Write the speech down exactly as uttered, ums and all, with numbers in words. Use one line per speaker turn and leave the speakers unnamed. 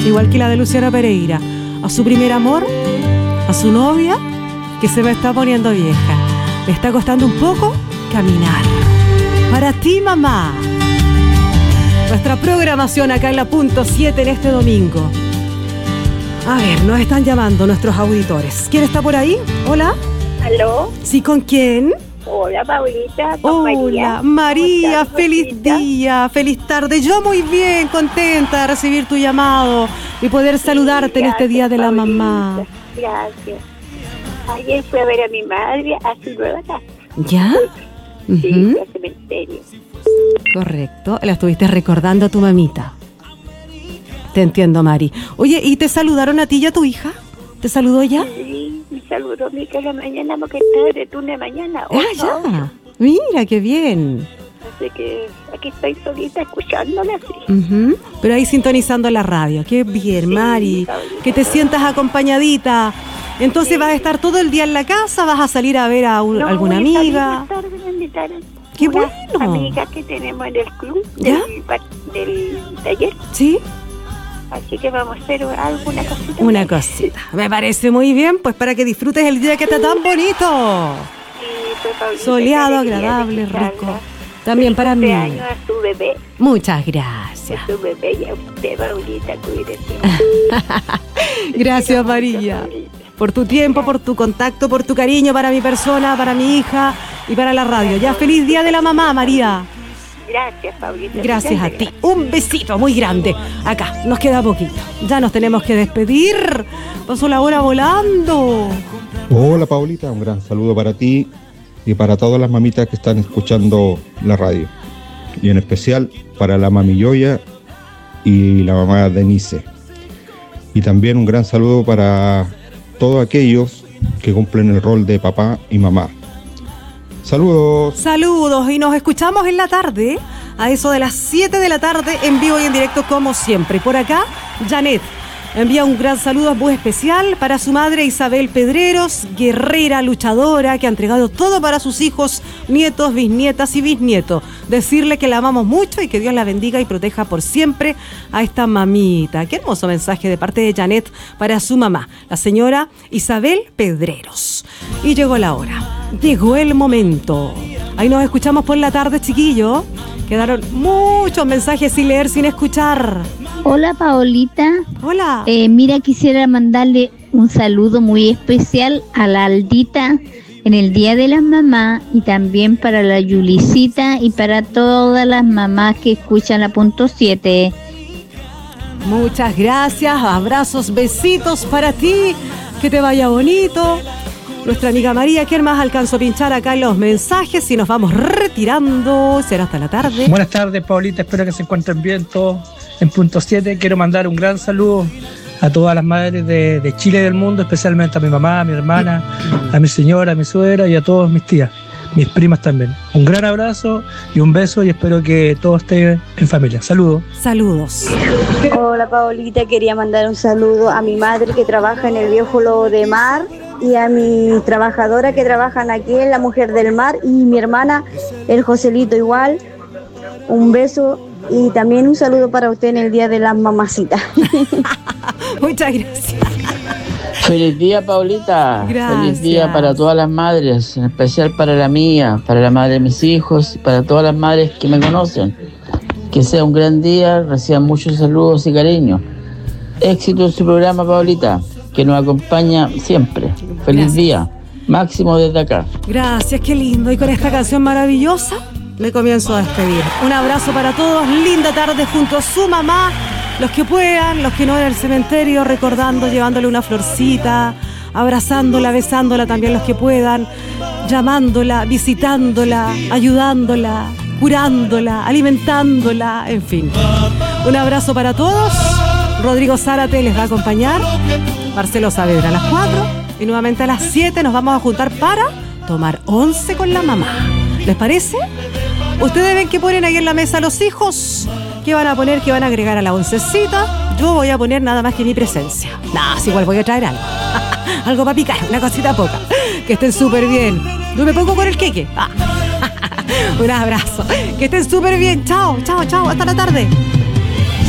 igual que la de Luciano Pereira, a su primer amor, a su novia, que se me está poniendo vieja. Me está costando un poco caminar. Para ti, mamá. Nuestra programación acá en la punto siete en este domingo. A ver, nos están llamando nuestros auditores. ¿Quién está por ahí? Hola.
¿Aló?
¿Sí, con quién?
Hola, Paulita. Con
Hola,
María.
María,
¿Cómo estás,
feliz
Rosita?
día, feliz tarde. Yo muy bien, contenta de recibir tu llamado y poder saludarte
Sí,
en este Día de la
Paulita.
Mamá.
Gracias. Ayer fui a ver a mi madre a su nueva casa.
¿Ya?
Sí,
Ujú.
fui al cementerio.
Correcto, la estuviste recordando a tu mamita. Te entiendo, Mari. Oye, ¿y te saludaron a ti y a tu hija? ¿Te saludó ya?
Sí, me saludó mi hija la mañana porque estaba de turno de mañana.
Ah,
ocho a ocho.
ya. Mira, qué bien.
Así que aquí estoy solita escuchándola así.
Ujú. Pero ahí sintonizando la radio. Qué bien,
Sí,
Mari.
Paulita.
Que te sientas acompañadita. Entonces
Sí.
vas a estar todo el día en la casa, vas a salir a ver a un-
No,
alguna
voy a salir
amiga.
más tarde, me invitaron.
Qué
Unas
bueno.
amigas que tenemos en el club
¿Ya?
del, pa- del taller.
¿Sí?
Así que vamos a hacer alguna cosita.
Una
más.
cosita. Me parece muy bien, pues para que disfrutes el día que está tan bonito.
Sí, pues, Paulita,
Soleado,
qué alegría de
agradable,
escucharla.
rico. También para mí.
Feliz cumpleaños a su bebé,
Muchas gracias.
a su bebé y a usted, Paulita, cuídese.
Gracias,
Mucho,
María,
Paulita.
por tu tiempo, por tu contacto, por tu cariño para mi persona, para mi hija y para la radio. Ya feliz Día de la Mamá, María.
Gracias, Paulita.
Gracias a
Muchas
ti. Un besito muy grande. Acá, nos queda poquito. Ya nos tenemos que despedir. Pasó la hora volando.
Hola Paulita, un gran saludo para ti y para todas las mamitas que están escuchando la radio. Y en especial para la mami Yoya y la mamá Denise. Y también un gran saludo para todos aquellos que cumplen el rol de papá y mamá. Saludos.
Saludos y nos escuchamos en la tarde, a eso de las siete de la tarde, en vivo y en directo como siempre. Por acá, Janet envía un gran saludo muy especial para su madre Isabel Pedreros, guerrera, luchadora, que ha entregado todo para sus hijos, nietos, bisnietas y bisnietos. Decirle que la amamos mucho y que Dios la bendiga y proteja por siempre a esta mamita. Qué hermoso mensaje de parte de Janet para su mamá, la señora Isabel Pedreros. Y llegó la hora, llegó el momento. Ahí nos escuchamos por la tarde, chiquillos. Quedaron muchos mensajes sin leer, sin escuchar.
Hola Paolita,
Hola.
eh, mira, quisiera mandarle un saludo muy especial a la Aldita en el Día de las Mamás y también para la Yulicita y para todas las mamás que escuchan la punto siete.
Muchas gracias, abrazos, besitos para ti, que te vaya bonito. Nuestra amiga María, ¿quién más alcanzó a pinchar acá en los mensajes? Y nos vamos retirando, será hasta la tarde.
Buenas tardes, Paulita, espero que se encuentren bien todos en punto siete. Quiero mandar un gran saludo a todas las madres de, de Chile y del mundo, especialmente a mi mamá, a mi hermana, a mi señora, a mi suegra y a todas mis tías, mis primas también. Un gran abrazo y un beso y espero que todos estén en familia. Saludos.
Saludos.
Hola Paulita, quería mandar un saludo a mi madre que trabaja en el Viejo Lobo de Mar y a mi trabajadora que trabajan aquí en La Mujer del Mar y mi hermana, el Joselito igual. Un beso y también un saludo para usted en el Día de las Mamacitas.
Muchas gracias.
Feliz día, Paulita.
Gracias.
Feliz día para todas las madres, en especial para la mía, para la madre de mis hijos y para todas las madres que me conocen. Que sea un gran día, reciban muchos saludos y cariño. Éxito en su programa, Paulita, que nos acompaña siempre. Feliz
Gracias.
día, máximo desde acá.
Gracias, qué lindo. Y con esta canción maravillosa me comienzo a despedir. Un abrazo para todos, linda tarde junto a su mamá. Los que puedan, los que no en el cementerio, recordando, llevándole una florcita, abrazándola, besándola también los que puedan, llamándola, visitándola, ayudándola, curándola, alimentándola, en fin. Un abrazo para todos. Rodrigo Zárate les va a acompañar. Marcelo Saavedra a las cuatro. Y nuevamente a las siete nos vamos a juntar para tomar once con la mamá. ¿Les parece? Ustedes ven que ponen ahí en la mesa los hijos. ¿Qué van a poner? ¿Qué van a agregar a la oncecita? Yo voy a poner nada más que mi presencia. Nah, si igual voy a traer algo. Algo para picar, una cosita poca. Que estén súper bien. Yo me pongo con el queque. Ah. Un abrazo. Que estén súper bien. Chao, chao, chao. Hasta la tarde.